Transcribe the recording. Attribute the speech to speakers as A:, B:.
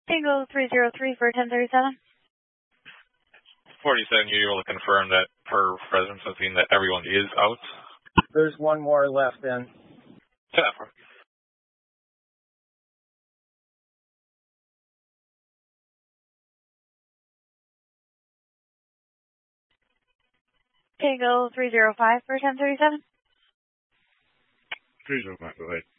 A: Tango 303 for 1037.
B: 47, you're able to confirm that per resident scene that everyone is out?
C: There's one more left then.
B: Yeah.
A: Tango 305 for 1037.
D: 305, go ahead.